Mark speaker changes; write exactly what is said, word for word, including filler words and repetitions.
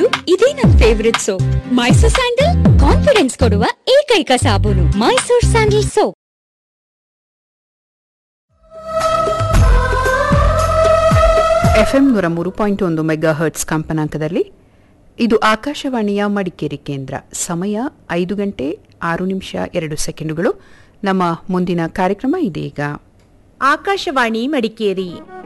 Speaker 1: ನೋಡು ಇದೇ ನನ್ favourite soap Mysore sandal confidence ಕೊಡುವ ಏಕೈಕ ಸಾಬೂನು ಮೈಸೂರ್ ಸ್ಯಾಂಡಲ್ ಸೋಪ್.
Speaker 2: ಎಫ್ಎಂ ನೂರ ಮೂರು ಪಾಯಿಂಟ್ ಒಂದು ಮೆಗಾ ಹರ್ಟ್ಸ್ ಕಂಪನಾಂಕದಲ್ಲಿ ಇದು ಆಕಾಶವಾಣಿಯ ಮಡಿಕೇರಿ ಕೇಂದ್ರ. ಸಮಯ ಐದು ಗಂಟೆ ಆರು ನಿಮಿಷ ಎರಡು ಸೆಕೆಂಡುಗಳು. ನಮ್ಮ ಮುಂದಿನ ಕಾರ್ಯಕ್ರಮ ಇದೀಗ.
Speaker 3: ಆಕಾಶವಾಣಿ ಮಡಿಕೇರಿ